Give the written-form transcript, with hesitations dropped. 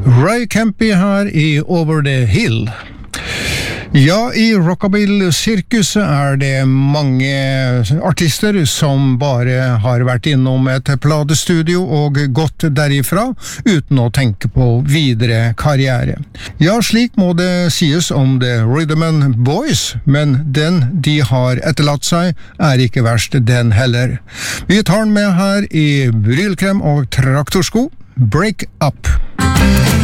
Ray Kempe her i Over the Hill. Ja, i rockabill-sirkuset det mange artister som bare har vært innom et pladestudio og gått derifra uten å tenke på videre karriere. Ja, slik må det sies om The Rhythm and Boys, men den de har etterlatt seg ikke verst den heller. Vi tar den med her i brylkrem og traktorsko. Break Up.